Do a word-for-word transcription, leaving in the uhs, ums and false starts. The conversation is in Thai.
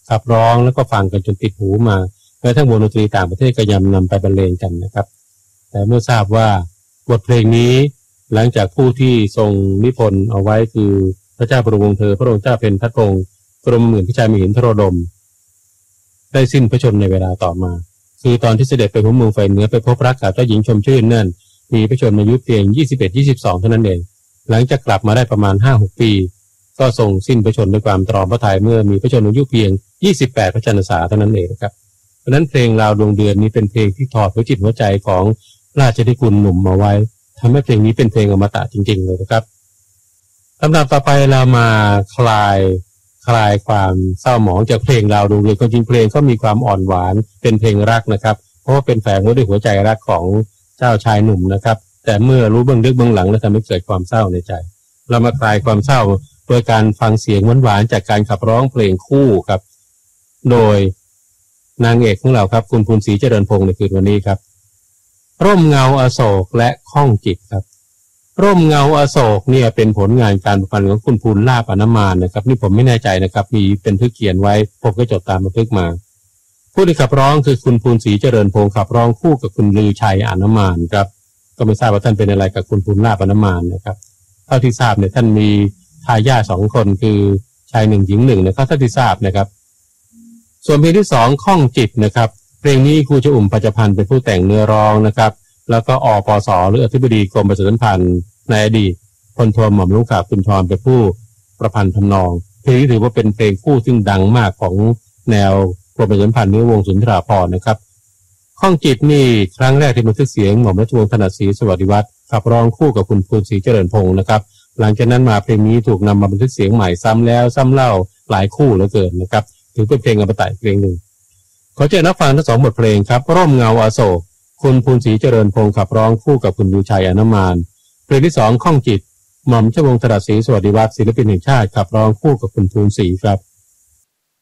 ขับร้องแล้วก็ฟังกันจนติดหูมาแม้ทั้งวงดนตรีต่างประเทศก็ยังนำไปบรรเลงกันนะครับแต่เมื่อทราบว่าบทเพลงนี้หลังจากผู้ที่ทรงนิพนธ์เอาไว้คือพระเจ้าบรมวงศ์เธอพระองค์เจ้าเพ็ญพัชพงศ์กรมหมื่นพิชัยมหินทรดมได้สิ้นพระชนม์ในเวลาต่อมาคือตอนที่เสด็จไปหัวเมืองไฟเหนือไปพบรักกับเจ้าหญิงชมชื่นนั่นมีพระชนมายุเพียง ยี่สิบเอ็ด ยี่สิบสอง เท่านั้นเองหลังจากกลับมาได้ประมาณ ห้าหก ปีก็ทรงสิ้นพระชนม์ด้วยความตรอมพระทัยเมื่อมีพระชนมายุเพียง ยี่สิบแปด พระชนษาเท่านั้นเองครับเพราะนั้นเพลงราวดวงเดือนนี้เป็นเพลงที่ถอดหัวจิตหัวใจของราชธิคุณหนุ่มมาไว้ทำให้เพลงนี้เป็นเพลงอมตะจริงๆเลยนะครับลำดับต่อไปเรามาคลายคลายความเศร้าหมองจากเพลงราวดวงเดือนจริงเพลงก็มีความอ่อนหวานเป็นเพลงรักนะครับเพราะว่าเป็นแฝงไว้ด้วยหัวใจรักของเจ้าชายหนุ่มนะครับแต่เมื่อรู้เบื้องลึกเบื้องหลังแล้วทำให้เกิดความเศร้าในใจเรามาคลายความเศร้าโดยการฟังเสียงหวานๆจากการขับร้องเพลงคู่ครับโดยนางเอกของเราครับคุณภูนศรีเจริญพงศ์ในคืนวันนี้ครับร่มเงาอโศกและข้องจิตครับร่มเงาอโศกเนี่ยเป็นผลงานการประพันธ์ของคุณภูลลาภอนุมานนะครับนี่ผมไม่แน่ใจนะครับมีเป็นทึกเขียนไว้ผมก็จดตามบันทึกมาผู้ที่ขับร้องคือคุณภูนศรีเจริญพงศ์ขับร้องคู่กับคุณลือชัยอนุมานครับก็ไม่ทราบว่าท่านเป็นอะไรกับคุณภูลลาภอนุมานนะครับเท่าที่ทราบเนี่ยท่านมีทายาทสองคนคือชายหนึ่งหญิงหนึ่งนะครับเท่าที่ทราบนะครับส่วนเพลงที่สองข้องจิตนะครับเพลงนี้ครูชอุ่มปัจจพันธ์เป็นผู้แต่งเนื้อร้องนะครับแล้วก็อปสหรืออธิบดีกรมประชาสัมพันธ์ในอดีตพลโทหม่อมหลวงขาวคุณทรเป็นผู้ประพันธ์ทำนองเพลงนี้ถือว่าเป็นเพลงคู่ซึ่งดังมากของแนวกรมประชาสัมพันธ์เนื้อวงสุนทราภรณ์นะครับข้องจิตนี่ครั้งแรกที่บันทึกเสียงหม่อมราชวงศ์ถนัดศรีสวัสดิวัฒน์ขับร้องคู่กับคุณภูนศรีเจริญพงศ์นะครับหลังจากนั้นมาเพลงนี้ถูกนำมาบันทึกเสียงใหม่ซ้ำแล้วซ้ำเล่าหลายคู่เหลือเกินนะครับถือเป็นเพลงอมตะเพลงหนึ่งขอเชิญนักฟังทั้งสองบทเพลงครับร่มเงาอโศกคุณภูนศรีเจริญพงศ์ขับร้องคู่กับคุณลือชัยอนุมานเพลงที่สองข้องจิตหม่อมราชวงศ์ถนัดศรีสวัสดิวัฒน์ศิลปินแห่งชาติขับร้องคู่กับคุณภูนศรีครับ